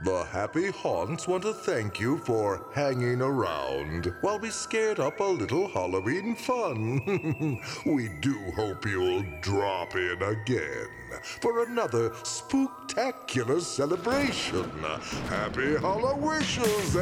The Happy Haunts want to thank you for hanging around while we scared up a little Halloween fun. We do hope you'll drop in again for another spooktacular celebration. Happy Hallowishes!